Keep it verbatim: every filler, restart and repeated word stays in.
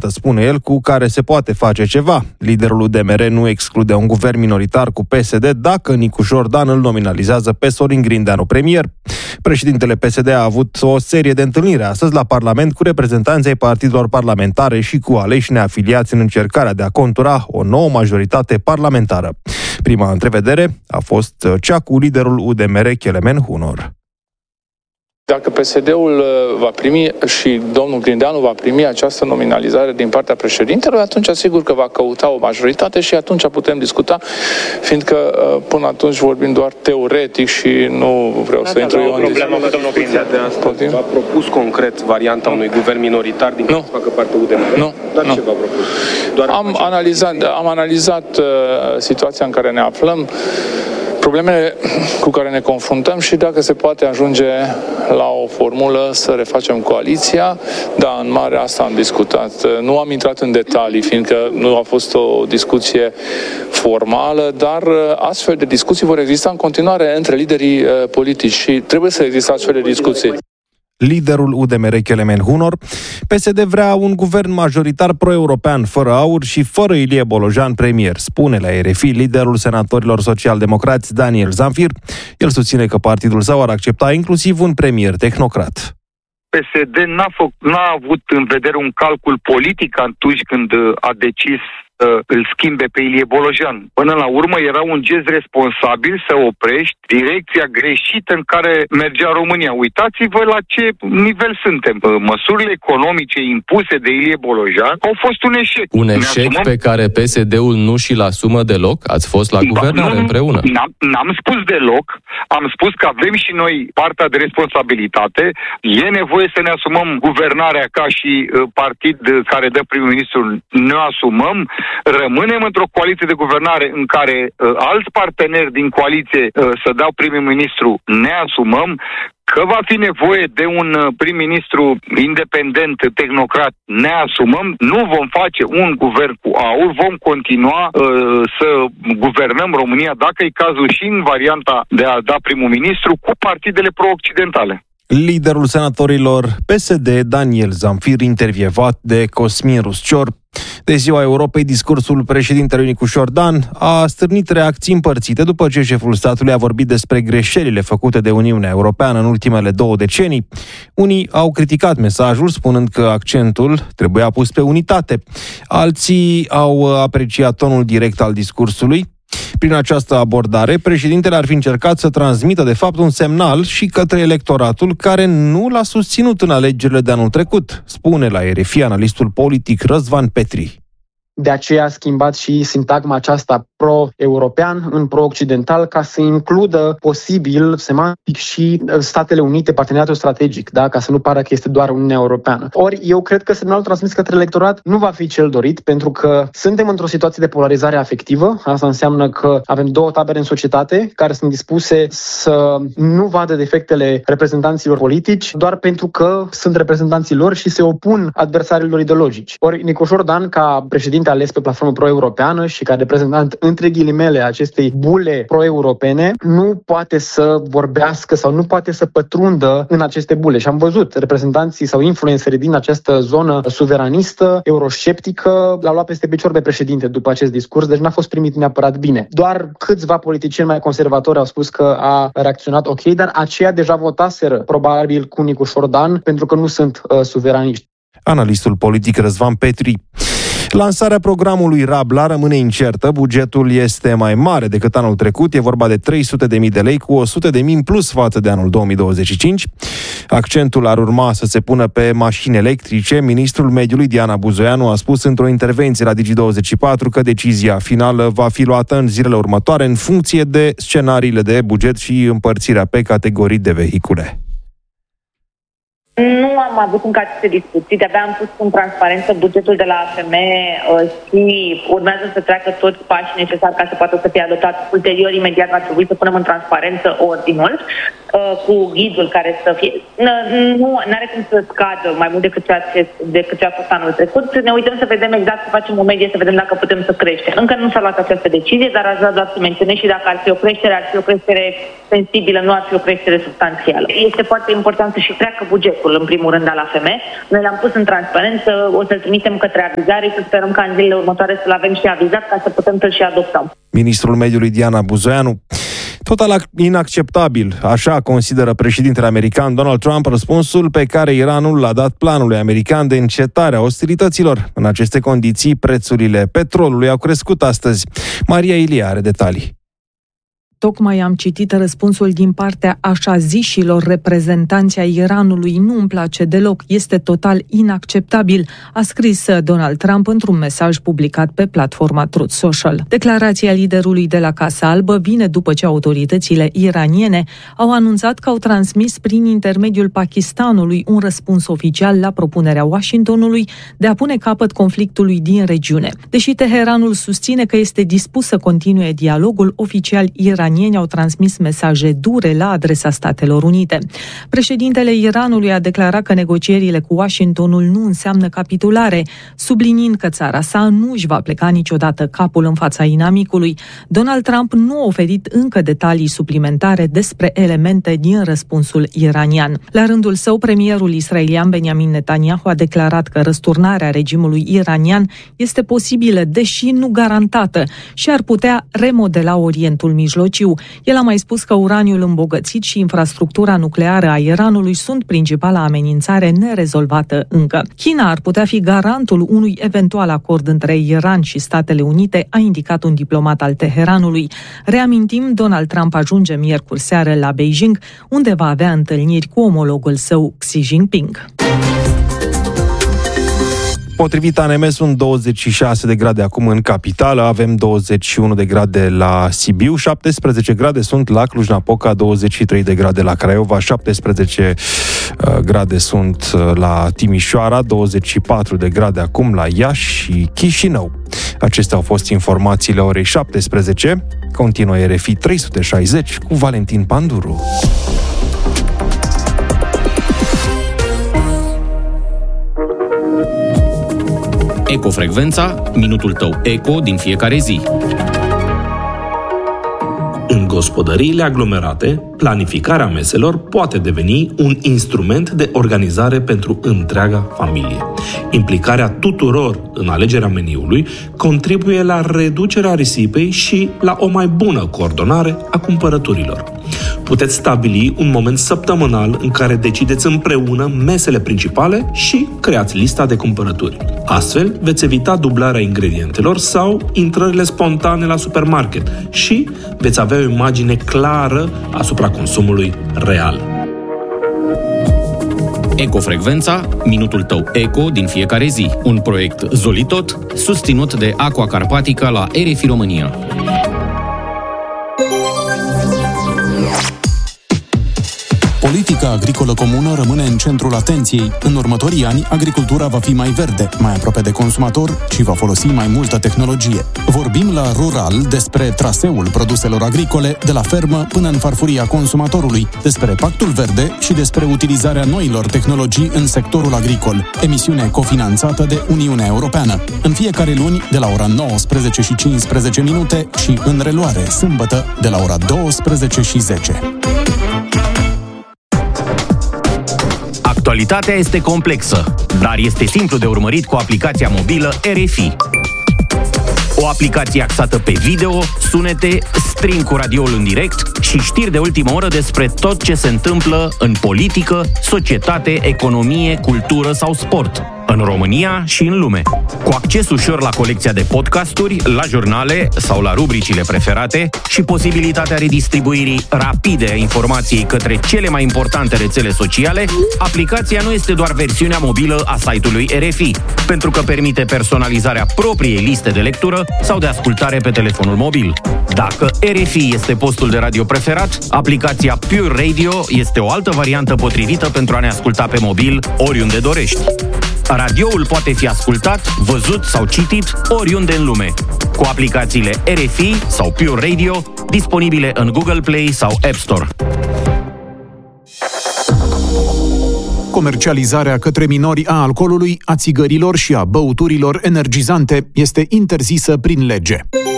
variantă, spune el, cu care se poate face ceva. Liderul U D M R nu exclude un guvern minoritar cu P S D dacă Nicu Jordan îl nominalizează pe Sorin Grindeanu premier. Președintele P S D a avut o serie de întâlniri astăzi la Parlament cu reprezentanții ai partidelor parlamentare și cu aleși neafiliați în încercarea de a contura o nouă majoritate parlamentară. Prima întrevedere a fost cea cu liderul U D M R, Kelemen Hunor. Dacă P S D-ul va primi și domnul Grindeanu va primi această nominalizare din partea președintelui, atunci sigur că va căuta o majoritate și atunci putem discuta, fiindcă până atunci vorbim doar teoretic și nu vreau să intru eu în problemă cu domnul Grindeanu de astăzi. V-a propus concret varianta unui guvern minoritar din care să facă parte U D M R? Nu. Doar nu. ce v-a propus? Doar am analizat, am analizat uh, situația în care ne aflăm, problemele cu care ne confruntăm și dacă se poate ajunge la o formulă să refacem coaliția. Da, în mare asta am discutat. Nu am intrat în detalii, fiindcă nu a fost o discuție formală, dar astfel de discuții vor exista în continuare între liderii politici și trebuie să existe astfel de discuții. Liderul U D M R, Kelemen Hunor. P S D vrea un guvern majoritar pro-european, fără aur și fără Ilie Bolojan premier, spune la R F I liderul senatorilor social-democrați Daniel Zamfir. El susține că partidul său ar accepta inclusiv un premier tehnocrat. P S D n-a, fă- n-a avut în vedere un calcul politic atunci când a decis să îl schimbe pe Ilie Bolojan. Până la urmă era un gest responsabil să oprești direcția greșită în care mergea România. Uitați-vă la ce nivel suntem. Măsurile economice impuse de Ilie Bolojan au fost un eșec. Un eșec pe care P S D-ul nu și-l asumă deloc? Ați fost la guvernare nu, împreună. N-am, n-am spus deloc. Am spus că avem și noi partea de responsabilitate. E nevoie să ne asumăm guvernarea ca și uh, partid care dă prim-ministru. Ne asumăm. Rămânem într-o coaliție de guvernare în care uh, alți parteneri din coaliție uh, să dau prim-ministru, ne asumăm. Că va fi nevoie de un prim-ministru independent, tehnocrat, ne asumăm, nu vom face un guvern cu aur, vom continua uh, să guvernăm România, dacă e cazul, și în varianta de a da primul ministru, cu partidele pro-occidentale. Liderul senatorilor P S D, Daniel Zamfir, intervievat de Cosmin Ruscior. De Ziua Europei, discursul președintelui Nicu Jordan a stârnit reacții împărțite după ce șeful statului a vorbit despre greșelile făcute de Uniunea Europeană în ultimele două decenii. Unii au criticat mesajul, spunând că accentul trebuia pus pe unitate. Alții au apreciat tonul direct al discursului. Prin această abordare, președintele ar fi încercat să transmită de fapt un semnal și către electoratul care nu l-a susținut în alegerile de anul trecut, spune la R F I analistul politic Răzvan Petri. De aceea a schimbat și sintagma aceasta pro-european în pro-occidental ca să includă posibil, semantic, și Statele Unite, parteneriatul strategic, da? Ca să nu pară că este doar Uniunea Europeană. Ori eu cred că semnalul transmis către electorat nu va fi cel dorit, pentru că suntem într-o situație de polarizare afectivă. Asta înseamnă că avem două tabere în societate care sunt dispuse să nu vadă defectele reprezentanților politici doar pentru că sunt reprezentanții lor și se opun adversarilor ideologici. Ori Nicu Jordan, ca președinte ales pe platformă pro-europeană și ca reprezentant între ghilimele acestei bule pro-europene, nu poate să vorbească sau nu poate să pătrundă în aceste bule. Și am văzut reprezentanții sau influencerii din această zonă suveranistă, eurosceptică, l-au luat peste picior pe președinte după acest discurs, deci n-a fost primit neapărat bine. Doar câțiva politicieni mai conservatori au spus că a reacționat ok, dar aceia deja votaseră probabil cu Nicu Jordan pentru că nu sunt uh, suveraniști. Analistul politic Răzvan Petri. Lansarea programului Rabla rămâne incertă, bugetul este mai mare decât anul trecut, e vorba de trei sute de mii de lei cu o sută de mii în plus față de anul două mii douăzeci și cinci. Accentul ar urma să se pună pe mașini electrice. Ministrul Mediului Diana Buzoianu a spus într-o intervenție la Digi douăzeci și patru că decizia finală va fi luată în zilele următoare în funcție de scenariile de buget și împărțirea pe categorii de vehicule. Nu am avut încă aceste discuții, de-abia am pus în transparență bugetul de la A F M și urmează să treacă toți pașii necesari ca să poată să fie adoptat. Ulterior, imediat va trebui să punem în transparență ordinul. cu ghidul care să fie... Nu are cum să scadă mai mult decât ceea ce, decât ce a fost anul trecut. Ne uităm să vedem exact, să facem o medie, să vedem dacă putem să creștem. Încă nu s-a luat această decizie, dar aș vrea doar să menționez și dacă ar fi o creștere, ar fi o creștere sensibilă, nu ar fi o creștere substanțială. Este foarte important să și treacă bugetul, în primul rând, la F M. Noi l-am pus în transparență, o să-l trimitem către avizare și sperăm ca în zilele următoare să-l avem și avizat ca să putem să-l și adoptăm. Ministrul Mediului Diana Buzoianu. Total inacceptabil, așa consideră președintele american Donald Trump răspunsul pe care Iranul l-a dat planului american de încetare a ostilităților. În aceste condiții, prețurile petrolului au crescut astăzi. Maria Ilie are detalii. Tocmai am citit răspunsul din partea așa zișilor reprezentanți ai Iranului. Nu îmi place deloc, este total inacceptabil, a scris Donald Trump într-un mesaj publicat pe platforma Truth Social. Declarația liderului de la Casa Albă vine după ce autoritățile iraniene au anunțat că au transmis prin intermediul Pakistanului un răspuns oficial la propunerea Washingtonului de a pune capăt conflictului din regiune. Deși Teheranul susține că este dispus să continue dialogul, oficial iranian Iranieni au transmis mesaje dure la adresa Statelor Unite. Președintele Iranului a declarat că negocierile cu Washingtonul nu înseamnă capitulare, subliniind că țara sa nu își va pleca niciodată capul în fața inamicului. Donald Trump nu a oferit încă detalii suplimentare despre elemente din răspunsul iranian. La rândul său, premierul israelian Benjamin Netanyahu a declarat că răsturnarea regimului iranian este posibilă, deși nu garantată, și ar putea remodela Orientul Mijlociu. El a mai spus că uraniul îmbogățit și infrastructura nucleară a Iranului sunt principala amenințare nerezolvată încă. China ar putea fi garantul unui eventual acord între Iran și Statele Unite, a indicat un diplomat al Teheranului. Reamintim, Donald Trump ajunge miercuri seară la Beijing, unde va avea întâlniri cu omologul său Xi Jinping. Potrivit A N M, sunt douăzeci și șase de grade acum în capitală, avem douăzeci și unu de grade la Sibiu, șaptesprezece grade sunt la Cluj-Napoca, douăzeci și trei de grade la Craiova, șaptesprezece grade sunt la Timișoara, douăzeci și patru de grade acum la Iași și Chișinău. Acestea au fost informațiile orei șaptesprezece. Continuă R F I trei sute șaizeci cu Valentin Panduru. Ecofrecvența, minutul tău eco din fiecare zi. În gospodăriile aglomerate, planificarea meselor poate deveni un instrument de organizare pentru întreaga familie. Implicarea tuturor în alegerea meniului contribuie la reducerea risipei și la o mai bună coordonare a cumpărăturilor. Puteți stabili un moment săptămânal în care decideți împreună mesele principale și creați lista de cumpărături. Astfel, veți evita dublarea ingredientelor sau intrările spontane la supermarket și veți avea o imagine clară asupra consumului real. Ecofrecvența, minutul tău eco din fiecare zi. Un proiect Zolitot, susținut de Aqua Carpatica la R F I România. Politica agricolă comună rămâne în centrul atenției. În următorii ani, agricultura va fi mai verde, mai aproape de consumator și va folosi mai multă tehnologie. Vorbim la Rural despre traseul produselor agricole de la fermă până în farfuria consumatorului, despre Pactul Verde și despre utilizarea noilor tehnologii în sectorul agricol. Emisiune cofinanțată de Uniunea Europeană. În fiecare luni, de la ora nouăsprezece și cincisprezece minute și în reluare, sâmbătă, de la ora douăsprezece și zece. Actualitatea este complexă, dar este simplu de urmărit cu aplicația mobilă R F I. O aplicație axată pe video, sunete, stream cu radioul în direct și știri de ultimă oră despre tot ce se întâmplă în politică, societate, economie, cultură sau sport, în România și în lume. Cu acces ușor la colecția de podcasturi, la jurnale sau la rubricile preferate și posibilitatea redistribuirii rapide a informației către cele mai importante rețele sociale, aplicația nu este doar versiunea mobilă a site-ului R F I, pentru că permite personalizarea propriei liste de lectură sau de ascultare pe telefonul mobil. Dacă R F I este postul de radio preferat, aplicația Pure Radio este o altă variantă potrivită pentru a ne asculta pe mobil oriunde dorești. Radioul poate fi ascultat, văzut sau citit oriunde în lume, cu aplicațiile R F I sau Pure Radio, disponibile în Google Play sau App Store. Comercializarea către minori a alcoolului, a țigărilor și a băuturilor energizante este interzisă prin lege.